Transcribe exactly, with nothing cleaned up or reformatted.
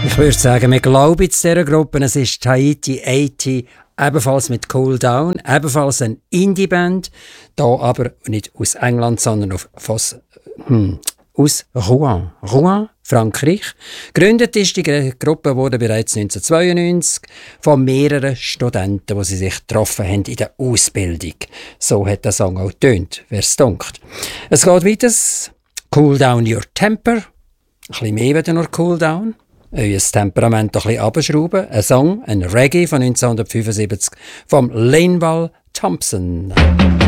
Ich würde sagen, wir glauben zu dieser Gruppe. Es ist Tahiti achtzig, ebenfalls mit Cool Down, ebenfalls eine Indie-Band. Hier aber nicht aus England, sondern auf Fos, hm, aus Rouen. Rouen, Frankreich. Gegründet ist die Gruppe wurde bereits neunzehnhundertzweiundneunzig von mehreren Studenten, die sie sich getroffen haben in der Ausbildung. So hat der Song auch getönt, wer es denkt. Es geht weiter. Cool Down Your Temper. Ein bisschen mehr wieder nur Cool Down. Euer Temperament ein bisschen abschrauben. Ein Song, ein Reggae von neunzehnhundertfünfundsiebzig vom Linval Thompson.